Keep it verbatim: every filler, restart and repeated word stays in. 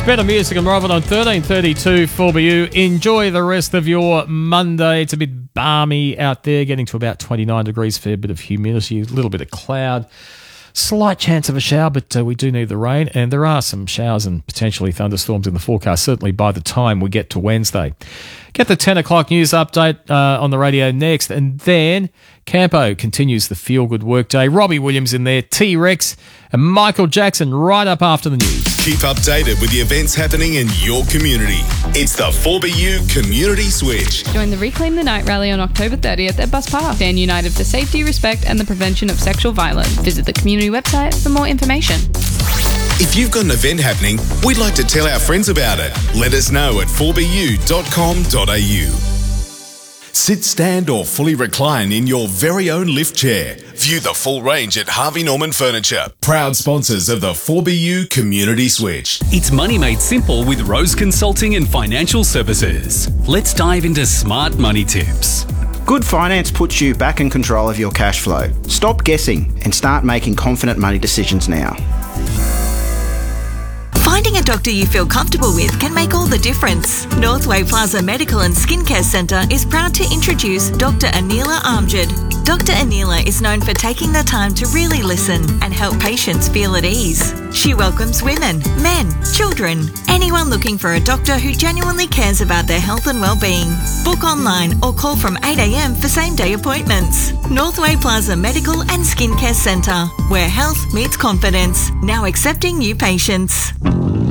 better music and arrival on thirteen thirty-two four B U. Enjoy the rest of your Monday. It's a bit balmy out there, getting to about twenty-nine degrees, fair bit of humidity, a little bit of cloud. Slight chance of a shower, but uh, we do need the rain, and there are some showers and potentially thunderstorms in the forecast, certainly by the time we get to Wednesday. Get the ten o'clock news update uh, on the radio next, and then Campo continues the feel-good workday. Robbie Williams in there, T-Rex, and Michael Jackson right up after the news. Keep updated with the events happening in your community. It's the four B U Community Switch. Join the Reclaim the Night rally on October thirtieth at Bus Park. Stand united for safety, respect and the prevention of sexual violence. Visit the community website for more information. If you've got an event happening, we'd like to tell our friends about it. Let us know at four b u dot com dot a u. Sit, stand or fully recline in your very own lift chair. View the full range at Harvey Norman Furniture, proud sponsors of the four B U Community Switch. It's money made simple with Rose Consulting and Financial Services. Let's dive into smart money tips. Good finance puts you back in control of your cash flow. Stop guessing and start making confident money decisions now. Finding a doctor you feel comfortable with can make all the difference. Northway Plaza Medical and Skincare Centre is proud to introduce Doctor Anila Amjad. Doctor Anila is known for taking the time to really listen and help patients feel at ease. She welcomes women, men, children, anyone looking for a doctor who genuinely cares about their health and well-being. Book online or call from eight a m for same-day appointments. Northway Plaza Medical and Skincare Centre, where health meets confidence. Now accepting new patients.